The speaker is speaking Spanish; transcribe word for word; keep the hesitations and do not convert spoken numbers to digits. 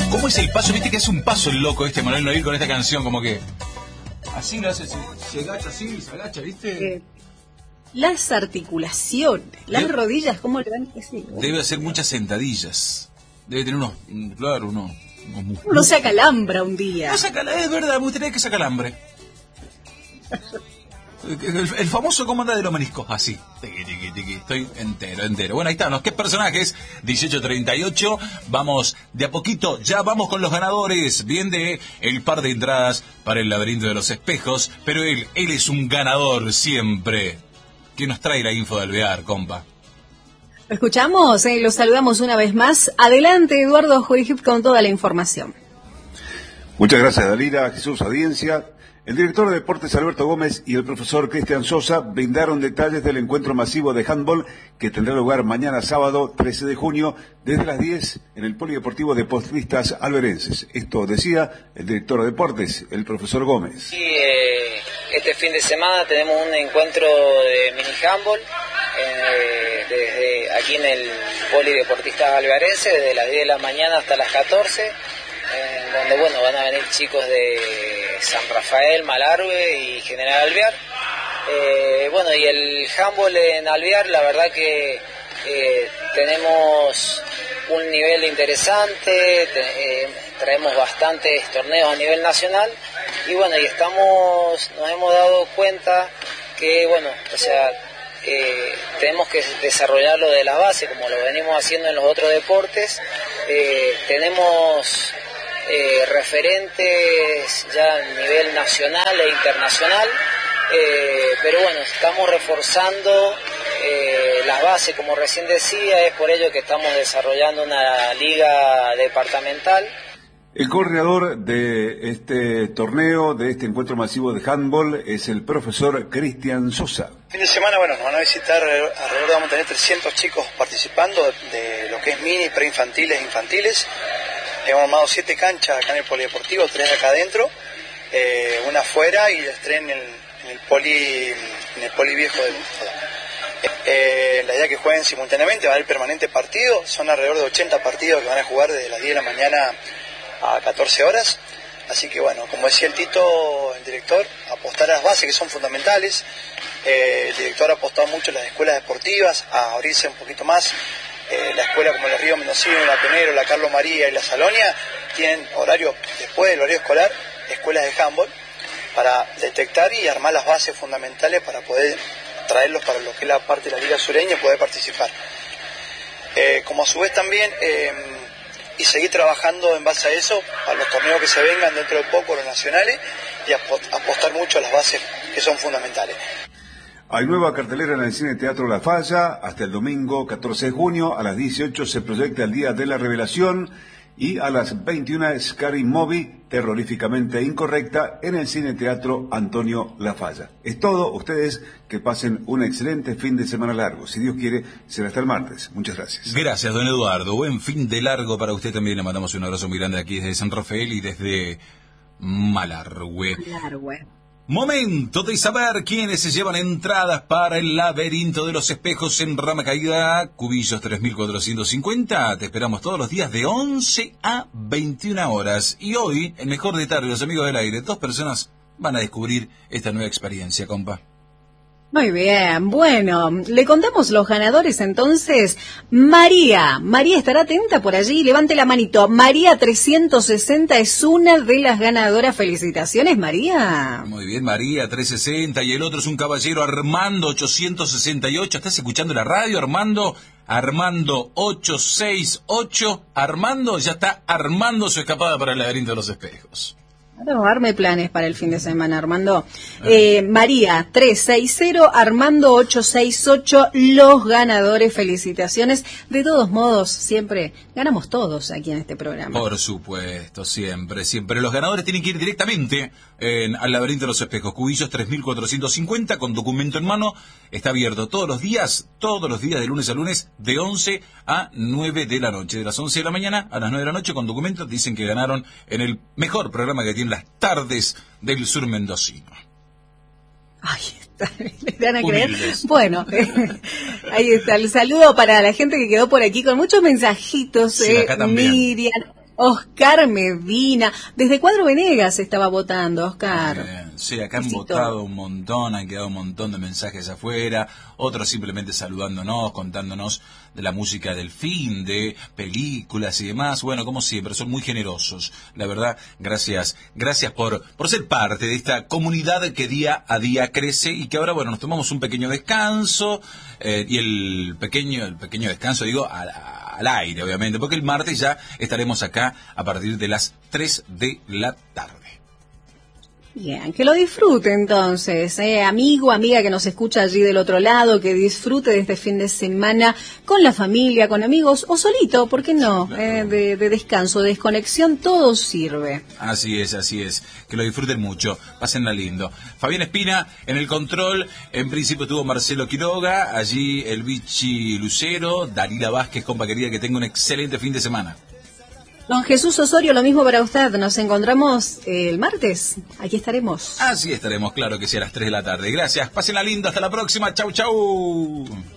¿Cómo es el paso? Viste que hace un paso el loco este Manuel Noir con esta canción, como que así lo hace, se, se agacha así, se agacha, ¿viste? Eh, las articulaciones, las Debe, rodillas, ¿cómo le dan que sí? Debe hacer muchas sentadillas. Debe tener unos, claro, unos... unos Uno se acalambra un día. No saca, es verdad, me gustaría que saca alambre. El, el famoso cómo anda de los meniscos, así. Tiqui, tiqui, tiqui. Estoy entero, entero. Bueno, ahí están, ¿qué personajes? dieciocho treinta y ocho. Vamos de a poquito, ya vamos con los ganadores. Bien de el par de entradas para el laberinto de los espejos. Pero él, él es un ganador siempre. ¿Qué nos trae la info de Alvear, compa? Lo escuchamos, eh, lo saludamos una vez más. Adelante, Eduardo Jurijip, con toda la información. Muchas gracias, Dalila, Jesús, audiencia. El director de deportes Alberto Gómez y el profesor Cristian Sosa brindaron detalles del encuentro masivo de handball que tendrá lugar mañana sábado trece de junio desde las diez en el Polideportivo Deportistas Alberenses. Esto decía el director de deportes, el profesor Gómez. Sí, eh, este fin de semana tenemos un encuentro de mini handball eh, desde aquí en el Polideportistas Alberenses desde las diez de la mañana hasta las catorce. En donde bueno van a venir chicos de San Rafael, Malargüe y General Alvear. Eh, bueno, y el handball en Alvear, la verdad que eh, tenemos un nivel interesante, te, eh, traemos bastantes torneos a nivel nacional y bueno, y estamos, nos hemos dado cuenta que bueno, o sea, eh, tenemos que desarrollarlo de la base como lo venimos haciendo en los otros deportes. Eh, tenemos Eh, referentes ya a nivel nacional e internacional, eh, pero bueno, estamos reforzando eh, las bases, como recién decía, es por ello que estamos desarrollando una liga departamental. El coordinador de este torneo, de este encuentro masivo de handball, es el profesor Cristian Sosa. Fin de semana, bueno, nos van a visitar, alrededor vamos a tener trescientos chicos participando de lo que es mini, preinfantiles e infantiles. Hemos armado siete canchas acá en el polideportivo, tres acá adentro, eh, una afuera y las tres en el, en el poli en el poli viejo del eh, la idea es que jueguen simultáneamente, va a haber permanente partido, son alrededor de ochenta partidos que van a jugar desde las diez de la mañana a catorce horas, así que bueno, como decía el Tito, el director, apostar a las bases que son fundamentales. Eh, el director ha apostado mucho en las escuelas deportivas, a abrirse un poquito más. Eh, la escuela como la Río Mendocino, la Pionero, la Carlos María y la Salonia tienen horario, después del horario escolar, escuelas de handball para detectar y armar las bases fundamentales para poder traerlos para lo que es la parte de la Liga Sureña y poder participar. Eh, como a su vez también, eh, y seguir trabajando en base a eso, para los torneos que se vengan dentro de poco, los nacionales, y apostar mucho a las bases que son fundamentales. Hay nueva cartelera en el Cine Teatro La Falla. Hasta el domingo catorce de junio a las dieciocho se proyecta El Día de la Revelación y a las veintiuna Scary Movie, terroríficamente incorrecta, en el Cine Teatro Antonio La Falla. Es todo. Ustedes que pasen un excelente fin de semana largo. Si Dios quiere, será hasta el martes. Muchas gracias. Gracias, don Eduardo. Buen fin de largo para usted también. Le mandamos un abrazo muy grande aquí desde San Rafael y desde Malargüe. Malargüe. Momento de saber quiénes se llevan entradas para el laberinto de los espejos en Rama Caída, Cubillos tres mil cuatrocientos cincuenta. Te esperamos todos los días de once a veintiuna horas. Y hoy, el mejor detalle, los amigos del aire, dos personas van a descubrir esta nueva experiencia, compa. Muy bien, bueno, le contamos los ganadores entonces. María, María estará atenta por allí, levante la manito. María trescientos sesenta es una de las ganadoras. Felicitaciones, María. Muy bien, María trescientos sesenta y el otro es un caballero, Armando ochocientos sesenta y ocho. ¿Estás escuchando la radio, Armando? Armando ochocientos sesenta y ocho. Armando ya está armando su escapada para el laberinto de los espejos. Ahora arme planes para el fin de semana, Armando. Eh, María, trescientos sesenta, Armando ochocientos sesenta y ocho, los ganadores, felicitaciones. De todos modos, siempre ganamos todos aquí en este programa. Por supuesto, siempre, siempre. Los ganadores tienen que ir directamente en, al laberinto de los espejos, Cubillos tres mil cuatrocientos cincuenta, con documento en mano. Está abierto todos los días, todos los días de lunes a lunes, de once a nueve de la noche. De las once de la mañana a las nueve de la noche, con documentos, dicen que ganaron en el mejor programa que tiene las tardes del sur mendocino. Ahí está, ¿le van a creer? Humildes. Bueno, ahí está, el saludo para la gente que quedó por aquí con muchos mensajitos. Sí, eh, acá también. Miriam, Oscar Medina, desde Cuadro Venegas estaba votando, Oscar. Eh, sí, acá han Besito. votado un montón, han quedado un montón de mensajes afuera, otros simplemente saludándonos, contándonos de la música del fin, de películas y demás. Bueno, como siempre, son muy generosos. La verdad, gracias, gracias por, por ser parte de esta comunidad que día a día crece y que ahora, bueno, nos tomamos un pequeño descanso, eh, y el pequeño, el pequeño descanso, digo, a, a al aire, obviamente, porque el martes ya estaremos acá a partir de las tres de la tarde. Bien, que lo disfrute entonces, eh, amigo, amiga que nos escucha allí del otro lado, que disfrute de este fin de semana con la familia, con amigos o solito, ¿por qué no? Claro. Eh, de, de descanso, de desconexión, todo sirve. Así es, así es. Que lo disfruten mucho, pásenla lindo. Fabián Espina en el control, en principio estuvo Marcelo Quiroga, allí el Bichi Lucero, Dalila Vázquez, compa querida, que tenga un excelente fin de semana. Don Jesús Osorio, lo mismo para usted. Nos encontramos el martes. Aquí estaremos. Así estaremos, claro que sí, a las tres de la tarde. Gracias, pásenla lindo, hasta la próxima, chau, chau.